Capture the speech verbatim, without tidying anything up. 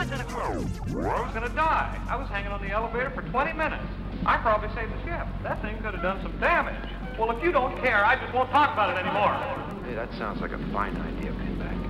minutes in a crew. Or I was gonna die. I was hanging on the elevator for twenty minutes. I probably saved the ship. That thing could have done some damage. Well, if you don't care, I just won't talk about it anymore. Hey, that sounds like a fine idea, Pinback.